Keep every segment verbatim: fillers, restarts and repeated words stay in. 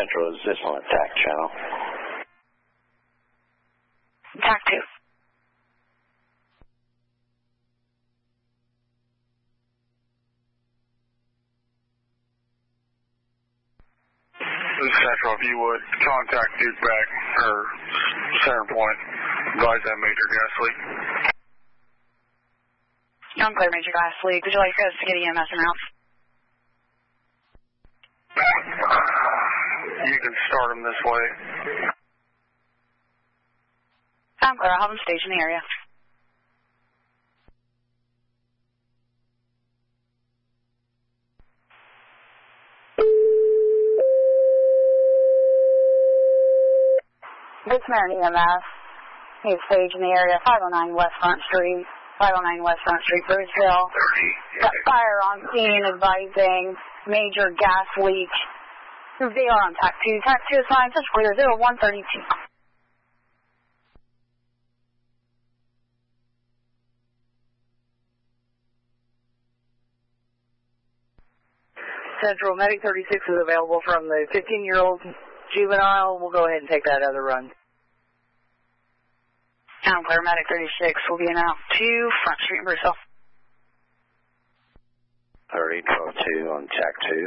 Central, is this on a T A C channel? T A C two. This is Central, if you would, contact Duke back, or center point, advise that major gas leak. Unclear major gas leak. Would you like us to get E M S in out? You can start them this way. I'm clear. I'll have them staged in the area. Good Samaritan E M S. He's staged in the area, five oh nine West Front Street. five oh nine West Front Street, Bridgeville. Got fire on scene, advising major gas leak. They are on T A C two. T A C two is fine, just clear, zero one thirty-two. Central, Medic thirty-six is available from the fifteen-year-old juvenile. We'll go ahead and take that other run. I'm clear, Medic thirty-six will be in out two, Front Street in Bridgeville. thirty twelve two on T A C two.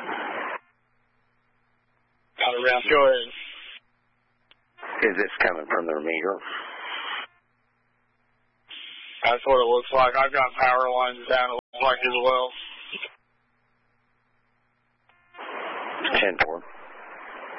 Got around. Go ahead. Is this coming from their meter? That's what it looks like. I've got power lines down, it looks like as well. ten four.